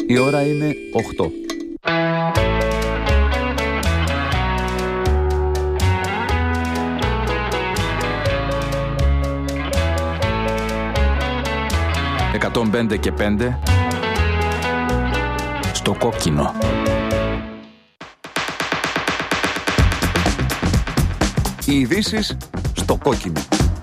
Η ώρα είναι 8. «105 και 5» στο κόκκινο. Οι ειδήσεις στο κόκκινο.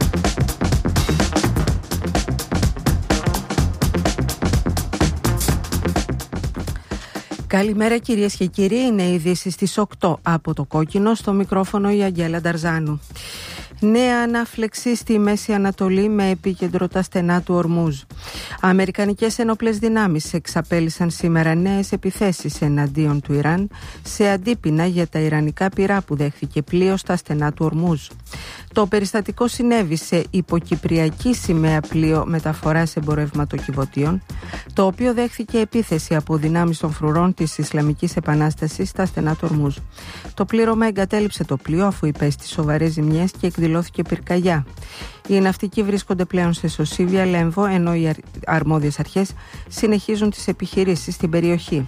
Καλημέρα κυρίες και κύριοι, είναι οι ειδήσεις στις 8 από το κόκκινο, στο μικρόφωνο η Αγγέλα Νταρζάνου. Νέα ανάφλεξη στη Μέση Ανατολή με επίκεντρο τα στενά του Ορμούζ. Αμερικανικές ενόπλες δυνάμεις εξαπέλυσαν σήμερα νέες επιθέσεις εναντίον του Ιράν σε αντίπεινα για τα ιρανικά πυρά που δέχθηκε πλοίο στα στενά του Ορμούζ. Το περιστατικό συνέβη σε υποκυπριακή σημαία πλοίο μεταφοράς εμπορευματοκιβωτίων, το οποίο δέχθηκε επίθεση από δυνάμεις των φρουρών της Ισλαμικής Επανάστασης στα στενά του Ορμούζ. Το πλήρωμα εγκατέλειψε το πλοίο αφού υπέστη σοβαρές ζημιές και εκδηλώθηκε πυρκαγιά. Οι ναυτικοί βρίσκονται πλέον σε σωσίβια Λέμβο, ενώ οι αρμόδιες αρχές συνεχίζουν τις επιχειρήσεις στην περιοχή.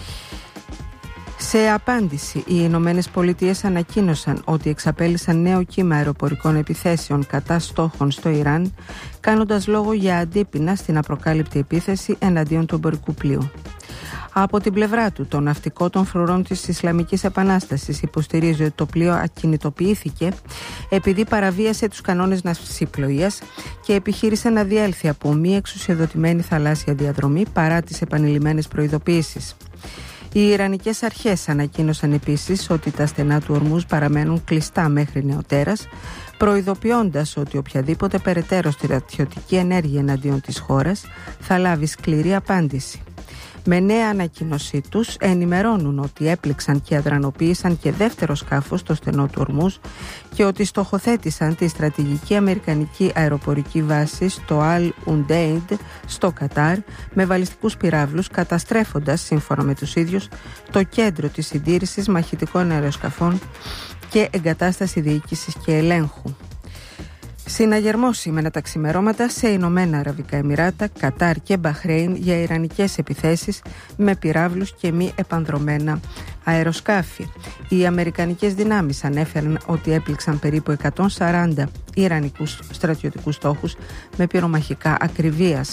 Σε απάντηση, οι Ηνωμένες Πολιτείες ανακοίνωσαν ότι εξαπέλυσαν νέο κύμα αεροπορικών επιθέσεων κατά στόχων στο Ιράν, κάνοντας λόγο για αντίπεινα στην απροκάλυπτη επίθεση εναντίον του εμπορικού πλοίου. Από την πλευρά του, το ναυτικό των φρουρών της Ισλαμικής Επανάστασης υποστηρίζει ότι το πλοίο ακινητοποιήθηκε επειδή παραβίασε τους κανόνες ναυσιπλοείας και επιχείρησε να διέλθει από μη εξουσιοδοτημένη θαλάσσια διαδρομή παρά τις επανειλημμένες προειδοποιήσεις. Οι Ιρανικές αρχές ανακοίνωσαν επίσης ότι τα στενά του Ορμούζ παραμένουν κλειστά μέχρι νεοτέρας, προειδοποιώντας ότι οποιαδήποτε περαιτέρω στρατιωτική ενέργεια εναντίον της χώρας θα λάβει σκληρή απάντηση. Με νέα ανακοίνωσή τους ενημερώνουν ότι έπληξαν και αδρανοποίησαν και δεύτερο σκάφος στο στενό του Ορμούζ και ότι στοχοθέτησαν τη στρατηγική αμερικανική αεροπορική βάση στο Al Udeid στο Κατάρ με βαλιστικούς πυράβλους, καταστρέφοντας, σύμφωνα με τους ίδιους, το κέντρο της συντήρησης μαχητικών αεροσκαφών και εγκατάσταση διοίκησης και ελέγχου. Συναγερμός σήμερα τα ξημερώματα σε Ηνωμένα Αραβικά Εμιράτα, Κατάρ και Μπαχρέιν για ιρανικές επιθέσεις με πυράβλους και μη επανδρωμένα αεροσκάφη. Οι αμερικανικές δυνάμεις ανέφεραν ότι έπληξαν περίπου 140 ιρανικούς στρατιωτικούς στόχους με πυρομαχικά ακριβίας.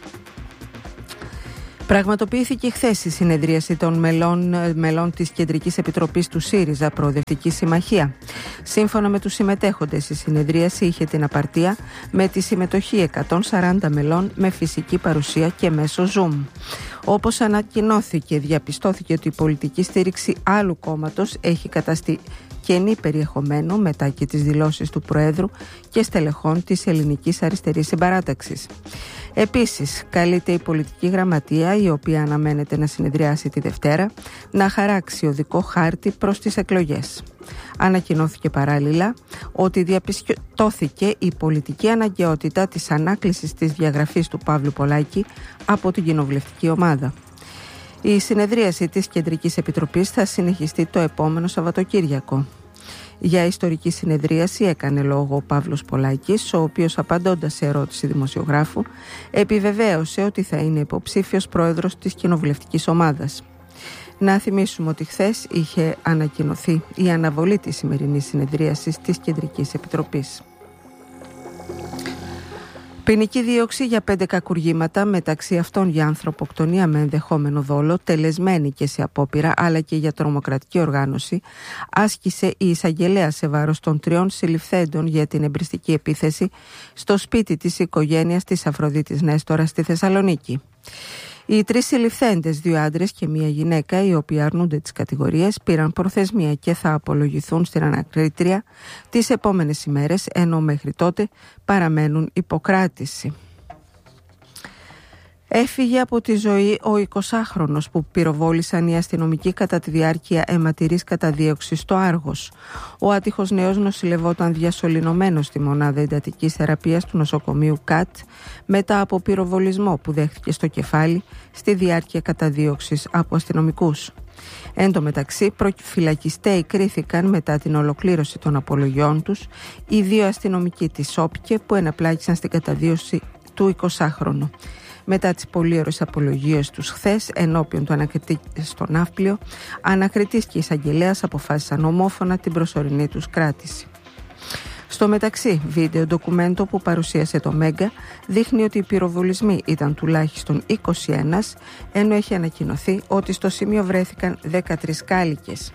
Πραγματοποιήθηκε χθες η συνεδρίαση των μελών της Κεντρικής Επιτροπής του ΣΥΡΙΖΑ Προοδευτική Συμμαχία. Σύμφωνα με τους συμμετέχοντες, η συνεδρίαση είχε την απαρτία με τη συμμετοχή 140 μελών με φυσική παρουσία και μέσω Zoom. Όπως ανακοινώθηκε, διαπιστώθηκε ότι η πολιτική στήριξη άλλου κόμματος έχει καταστεί κενή περιεχομένου μετά και τις δηλώσεις του Προέδρου και στελεχών της Ελληνικής Αριστερής Συμπαράταξης. Επίσης, καλείται η πολιτική γραμματεία, η οποία αναμένεται να συνεδριάσει τη Δευτέρα, να χαράξει οδικό χάρτη προς τις εκλογές. Ανακοινώθηκε παράλληλα ότι διαπιστώθηκε η πολιτική αναγκαιότητα της ανάκλησης της διαγραφής του Παύλου Πολάκη από την κοινοβουλευτική ομάδα. Η συνεδρίαση της Κεντρικής Επιτροπής θα συνεχιστεί το επόμενο Σαββατοκύριακο. Για ιστορική συνεδρίαση έκανε λόγο ο Παύλος Πολάκης, ο οποίος, απαντώντας σε ερώτηση δημοσιογράφου, επιβεβαίωσε ότι θα είναι υποψήφιος πρόεδρος της κοινοβουλευτικής ομάδας. Να θυμίσουμε ότι χθες είχε ανακοινωθεί η αναβολή της σημερινής συνεδρίασης της Κεντρικής Επιτροπής. Ποινική δίωξη για 5 κακουργήματα, μεταξύ αυτών για ανθρωποκτονία με ενδεχόμενο δόλο, τελεσμένη και σε απόπειρα, αλλά και για τρομοκρατική οργάνωση, άσκησε η εισαγγελέα σε βάρος των 3 συλληφθέντων για την εμπριστική επίθεση στο σπίτι της οικογένειας της Αφροδίτης Νέστορα στη Θεσσαλονίκη. Οι 3 συλληφθέντες, 2 άντρες και 1 γυναίκα, οι οποίοι αρνούνται τις κατηγορίες, πήραν προθεσμία και θα απολογηθούν στην ανακρίτρια τις επόμενες ημέρες, ενώ μέχρι τότε παραμένουν υποκράτηση. Έφυγε από τη ζωή ο 20χρονος που πυροβόλησαν οι αστυνομικοί κατά τη διάρκεια αιματηρής καταδίωξης στο Άργος. Ο άτυχος νέος νοσηλευόταν διασωληνωμένος στη μονάδα εντατικής θεραπείας του νοσοκομείου ΚΑΤ μετά από πυροβολισμό που δέχθηκε στο κεφάλι στη διάρκεια καταδίωξης από αστυνομικούς. Εν τω μεταξύ, προφυλακιστέοι κρίθηκαν μετά την ολοκλήρωση των απολογιών τους οι 2 αστυνομικοί της ΟΠΚΕ που εναπλάκησαν στην καταδίωξη του 20χρονου. Μετά τις πολύωρες απολογίες τους χθες ενώπιον του ανακριτή στο Ναύπλιο, ανακριτής και εισαγγελέας αποφάσισαν ομόφωνα την προσωρινή τους κράτηση. Στο μεταξύ, βίντεο ντοκουμέντο που παρουσίασε το Μέγκα δείχνει ότι οι πυροβολισμοί ήταν τουλάχιστον 21, ενώ έχει ανακοινωθεί ότι στο σημείο βρέθηκαν 13 κάλικες.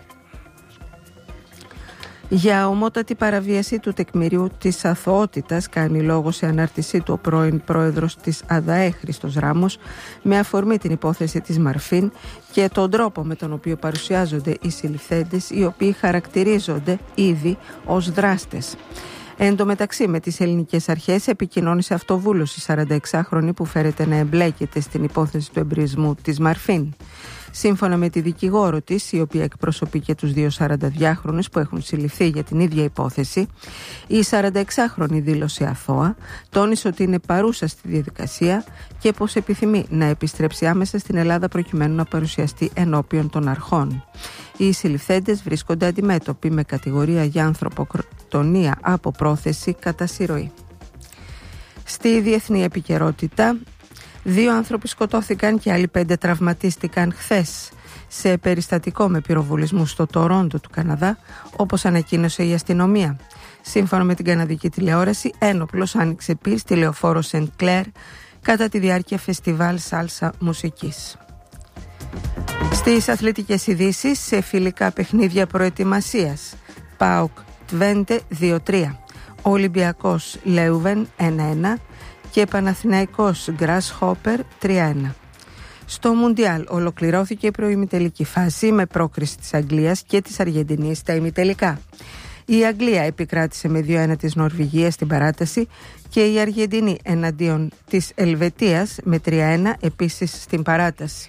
Για ομότατη παραβίαση του τεκμηρίου της αθωότητας κάνει λόγο σε ανάρτησή του ο πρώην πρόεδρος της ΑΔΑΕ Χρήστος Ράμος με αφορμή την υπόθεση της Μαρφίν και τον τρόπο με τον οποίο παρουσιάζονται οι συλληφθέντες, οι οποίοι χαρακτηρίζονται ήδη ως δράστες. Εν τω μεταξύ, με τις ελληνικές αρχές επικοινώνησε αυτοβούλος η 46χρονη που φέρεται να εμπλέκεται στην υπόθεση του εμπρισμού της Μαρφίν. Σύμφωνα με τη δικηγόρο της, η οποία εκπροσωπεί και τους δύο 42χρονους που έχουν συλληφθεί για την ίδια υπόθεση, η 46χρονη δήλωσε αθώα, τόνισε ότι είναι παρούσα στη διαδικασία και πως επιθυμεί να επιστρέψει άμεσα στην Ελλάδα προκειμένου να παρουσιαστεί ενώπιον των αρχών. Οι συλληφθέντες βρίσκονται αντιμέτωποι με κατηγορία για ανθρωποκτονία από πρόθεση κατά συρροή. Στη διεθνή επικαιρότητα, 2 άνθρωποι σκοτώθηκαν και άλλοι 5 τραυματίστηκαν χθες σε περιστατικό με πυροβολισμούς στο Τορόντο του Καναδά, όπως ανακοίνωσε η αστυνομία. Σύμφωνα με την καναδική τηλεόραση, ένοπλος άνοιξε πυρ στη λεωφόρο Σεντ Κλέρ κατά τη διάρκεια φεστιβάλ σάλσα μουσικής. Στις αθλητικές ειδήσεις, σε φιλικά παιχνίδια προετοιμασίας, ΠΑΟΚ Τβέντε 2-3, Ολυμπιακός Λέουβεν 1-1 και Παναθηναϊκός Grasshopper 3-1. Στο Μουντιάλ ολοκληρώθηκε η προημιτελική φάση με πρόκριση της Αγγλίας και της Αργεντινής στα ημιτελικά. Η Αγγλία επικράτησε με 2-1 της Νορβηγίας στην παράταση και η Αργεντινή εναντίον της Ελβετίας με 3-1 επίσης στην παράταση.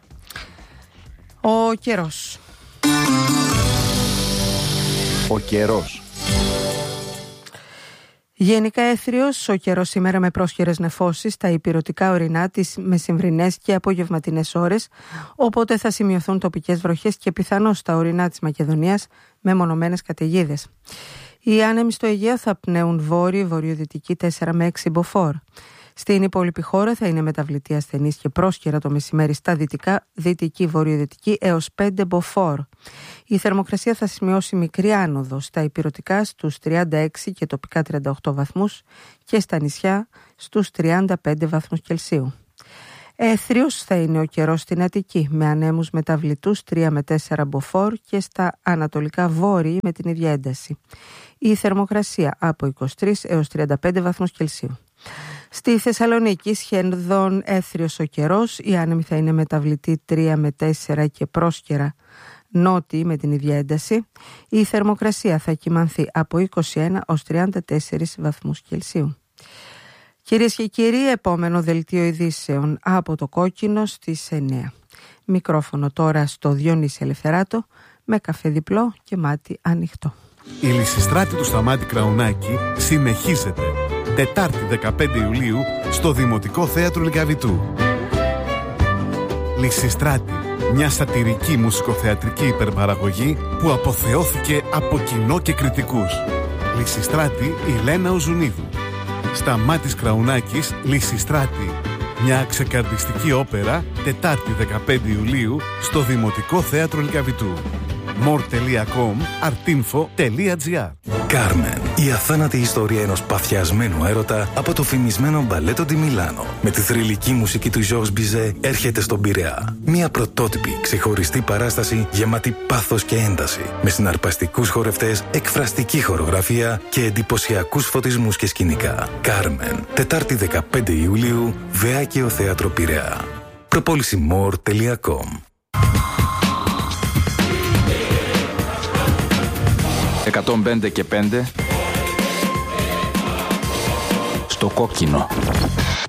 Ο καιρός. Ο καιρός. Γενικά έθριος ο καιρός σήμερα με πρόσχερες νεφώσεις στα ηπειρωτικά ορεινά τις μεσημβρινές και απογευματινές ώρες, οπότε θα σημειωθούν τοπικές βροχές και πιθανώς στα ορεινά της Μακεδονίας με μονομένες καταιγίδες. Οι άνεμοι στο Αιγαίο θα πνέουν βόρειο-βορειοδυτική 4 με 6 μποφόρ. Στην υπόλοιπη χώρα θα είναι μεταβλητή ασθενής και πρόσκαιρα το μεσημέρι στα δυτικά, δυτική, βορειοδυτική έως 5 μποφόρ. Η θερμοκρασία θα σημειώσει μικρή άνοδο στα ηπειρωτικά στους 36 και τοπικά 38 βαθμούς και στα νησιά στους 35 βαθμούς Κελσίου. Έθριος θα είναι ο καιρός στην Αττική με ανέμους μεταβλητούς 3 με 4 μποφόρ και στα ανατολικά βόρειοι με την ίδια ένταση. Η θερμοκρασία από 23 έως 35 βαθμούς Κελσίου. Στη Θεσσαλονίκη σχεδόν έθριος ο καιρός, οι άνεμοι θα είναι μεταβλητοί 3 με 4 και πρόσκαιρα νότιοι με την ίδια ένταση. Η θερμοκρασία θα κυμανθεί από 21 ως 34 βαθμούς Κελσίου. Κυρίες και κύριοι, επόμενο δελτίο ειδήσεων από το Κόκκινο στις 9. Μικρόφωνο τώρα στο Διονύση Ελευθεράτο με καφέ διπλό και μάτι ανοιχτό. Η Λυσιστράτη του Σταμάτη Κραουνάκη συνεχίζεται. Τετάρτη 15 Ιουλίου στο Δημοτικό Θέατρο Λυκαβητού. Λυσιστράτη, μια σατυρική μουσικοθεατρική υπερπαραγωγή που αποθεώθηκε από κοινό και κριτικούς. Λυσιστράτη η Λένα Οζουνίδου. Σταμάτης Κραουνάκης, Λυσιστράτη. Μια ξεκαρδιστική όπερα, Τετάρτη 15 Ιουλίου στο Δημοτικό Θέατρο Λυκαβητού. more.com, artinfo.gr. Κάρμεν, η αθάνατη ιστορία ενός παθιασμένου έρωτα από το φημισμένο μπαλέτο Ντι Μιλάνο. Με τη θρυλική μουσική του Ζορζ Μπιζέ έρχεται στον Πειραιά. Μια πρωτότυπη, ξεχωριστή παράσταση γεμάτη πάθος και ένταση. Με συναρπαστικούς χορευτές, εκφραστική χορογραφία και εντυπωσιακούς φωτισμούς και σκηνικά. Κάρμεν, Τετάρτη 15 Ιουλίου, Βεάκαιο Θέατρο Πειραιά. Προπόληση more.com. 105 και 5 στο Κόκκινο.